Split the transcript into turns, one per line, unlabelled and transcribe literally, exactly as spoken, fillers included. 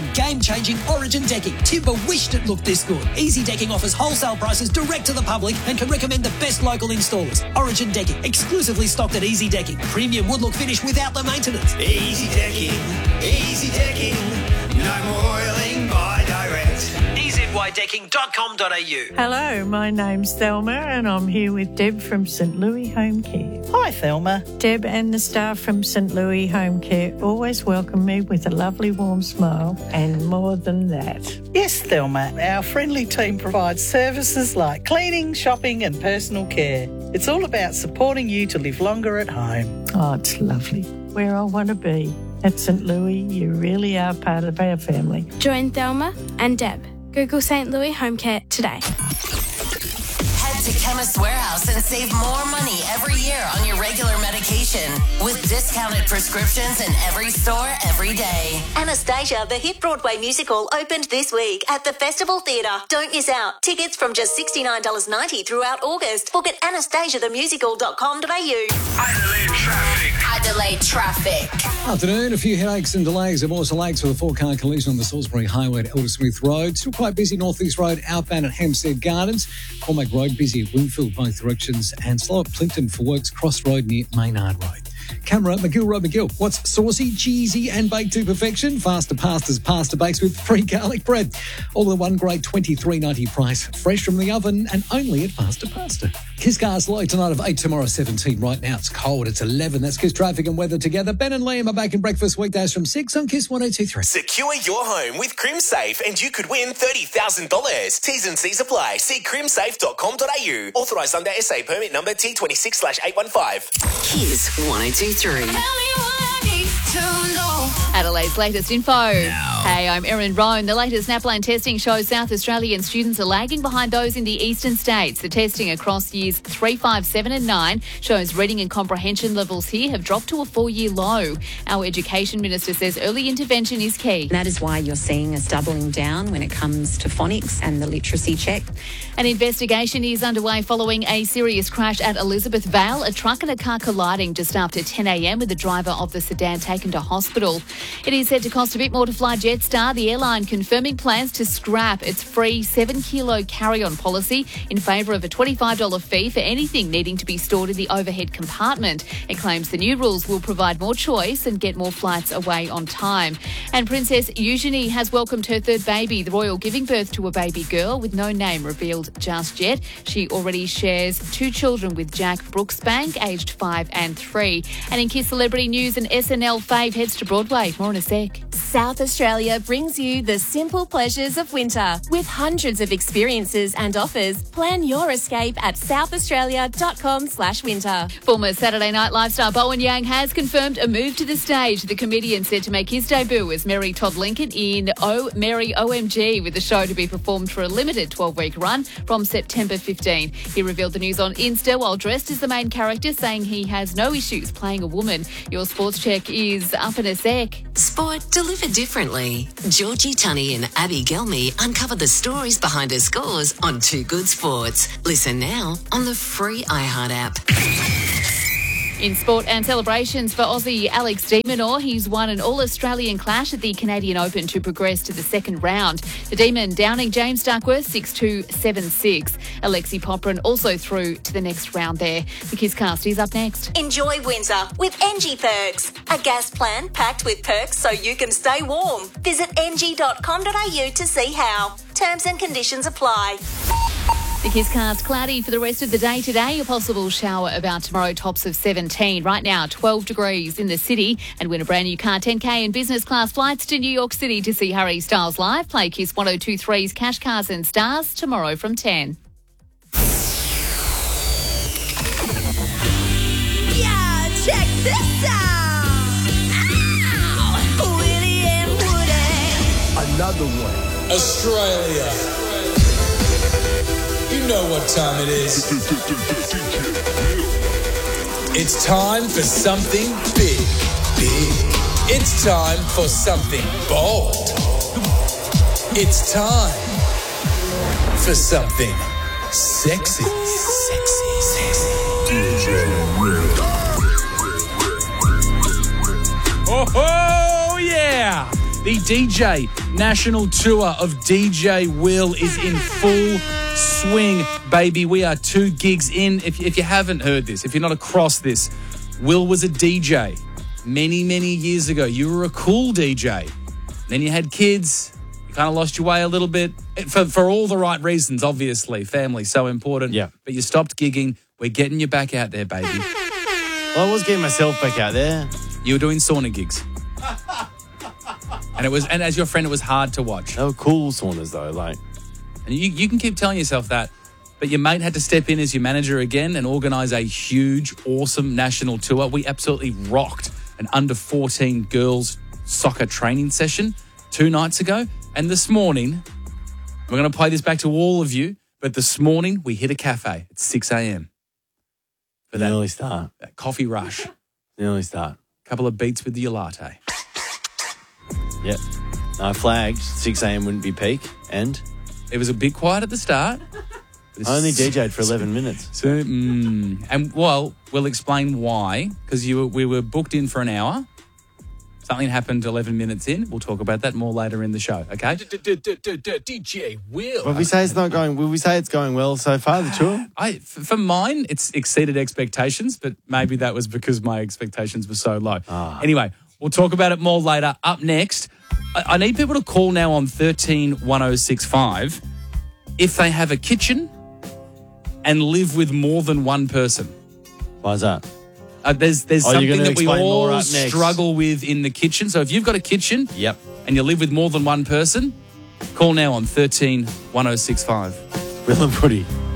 on game-changing Origin decking. Timber wished it looked this good. Easy Decking offers wholesale prices direct to the public and can recommend the best local installers. Origin Decking, exclusively stocked at Easy Decking. Premium wood look finish without the maintenance.
Easy Decking, Easy Decking, no more oiling by direct.
e z y decking dot com dot a u.
Hello, my name's Thelma and I'm here with Deb from St Louis Home Care.
Hi, Thelma.
Deb and the staff from St Louis Home Care always welcome me with a lovely warm smile and more than that.
Yes, Thelma. Our friendly team provides services like cleaning, shopping and personal care. It's all about supporting you to live longer at home.
Oh, it's lovely. Where I want to be. At St Louis, you really are part of our family.
Join Thelma and Deb. Google St Louis Home Care today.
Head to Chemist Warehouse and save more money every year on your regular medication with discounted prescriptions in every store every day.
Anastasia, the hit Broadway musical, opened this week at the Festival Theatre. Don't miss out. Tickets from just sixty-nine dollars ninety throughout August. Book at anastasia the musical dot com dot a u.
Adelaide traffic.
Adelaide traffic.
Afternoon, a few headaches and delays at Mawson Lakes with a four-car collision on the Salisbury Highway at Eldersmith Road. Still quite busy North East Road outbound at Hampstead Gardens. Cormac Road busy at Winfield both directions and slow at Plimpton for works Cross Road near Maynard Road. Camera, McGill Road, McGill. What's saucy, cheesy and baked to perfection? Faster pastas, pasta bakes with free garlic bread. All in one great twenty-three ninety price. Fresh from the oven and only at Faster Pasta. Kiss Cars low tonight of eight, tomorrow seventeen. Right now it's cold, it's eleven. That's Kiss traffic and weather together. Ben and Liam are back in breakfast weekdays from six on Kiss one oh two three.
Secure your home with CrimSafe and you could win thirty thousand dollars. T's and C's apply. See crim safe dot com dot a u. Authorised under S A permit number T twenty-six slash eight one five.
Kiss one oh two three.
Adelaide's latest info.
Now.
Hey, I'm Erin Roan. The latest NAPLAN testing shows South Australian students are lagging behind those in the eastern states. The testing across years three, five, seven and nine shows reading and comprehension levels here have dropped to a four-year low. Our Education Minister says early intervention is key.
That is why you're seeing us doubling down when it comes to phonics and the literacy check.
An investigation is underway following a serious crash at Elizabeth Vale. A truck and a car colliding just after ten a.m. with the driver of the sedan taken to hospital. It is said to cost a bit more to fly Jetstar. The airline confirming plans to scrap its free seven kilo carry-on policy in favour of a twenty-five dollars fee for anything needing to be stored in the overhead compartment. It claims the new rules will provide more choice and get more flights away on time. And Princess Eugenie has welcomed her third baby, the royal giving birth to a baby girl with no name revealed just yet. She already shares two children with Jack Brooksbank, aged five and three. And in Kiss Celebrity News, an S N L fave heads to Broadway. More in a sec.
South Australia brings you the simple pleasures of winter. With hundreds of experiences and offers, plan your escape at south australia dot com slash winter.
Former Saturday Night Live star Bowen Yang has confirmed a move to the stage. The comedian set to make his debut as Mary Todd Lincoln in Oh Mary O M G, with the show to be performed for a limited twelve-week run from September fifteenth. He revealed the news on Insta while dressed as the main character, saying he has no issues playing a woman. Your sports check is up in a sec.
Sport delivered differently. Georgie Tunney and Abby Gelmy uncover the stories behind her scores on Too Good Sports. Listen now on the free iHeart app.
In sport and celebrations for Aussie Alex de Minaur, he's won an All-Australian clash at the Canadian Open to progress to the second round. The Demon downing James Duckworth six two, seven six. Alexi Poprin also through to the next round there. The Kisscast is up next.
Enjoy winter with N G Perks, a gas plan packed with perks so you can stay warm. Visit n g dot com dot a u to see how. Terms and conditions apply.
The Kisscast cloudy for the rest of the day today. A possible shower about tomorrow, tops of seventeen. Right now, twelve degrees in the city. And win a brand new car, ten K and business class flights to New York City to see Harry Styles live. Play Kiss one oh two three's Cash Cars and Stars tomorrow from ten.
Yeah, check this out. Ow! Willie and Woody.
Another one.
Australia. You know what time it is. It's time for something big. Big. It's time for something bold. It's time for something sexy. Sexy, sexy. D J
Oh, oh yeah!
The D J National Tour of D J Will is in full swing, baby. We are two gigs in. If, if you haven't heard this, if you're not across this, Will was a D J many, many years ago. You were a cool D J. Then you had kids. You kind of lost your way a little bit. For, for all the right reasons, obviously. Family, so important.
Yeah.
But you stopped gigging. We're getting you back out there, baby.
Well, I was getting myself back out there.
You were doing sauna gigs. And it was, and as your friend, it was hard to watch.
They were cool saunas, though. Like,
and you, you can keep telling yourself that, but your mate had to step in as your manager again and organise a huge, awesome national tour. We absolutely rocked an under fourteen girls soccer training session two nights ago. And this morning, we're going to play this back to all of you, but this morning we hit a cafe at six a.m. for that
early start.
That coffee rush.
The early start.
Couple of beats with your latte.
Yep. I flagged six a.m. wouldn't be peak, and
it was a bit quiet at the start.
I only D J'd for eleven minutes.
So, mm, and well, we'll explain why, because you were, we were booked in for an hour. Something happened eleven minutes in. We'll talk about that more later in the show, okay?
D J Will.
Will we say it's not going? Will we say it's going well so far? The tour?
I for mine, it's exceeded expectations, but maybe that was because my expectations were so low.
Ah.
Anyway, we'll talk about it more later. Up next, I, I need people to call now on thirteen one oh six five if they have a kitchen and live with more than one person.
Why is that?
Uh, there's there's
Oh, you're
something
gonna
that we
explain more
all
up next.
struggle with in the kitchen. So if you've got a kitchen
Yep.
and you live with more than one person, call now on thirteen one oh six five.
Will and Woody.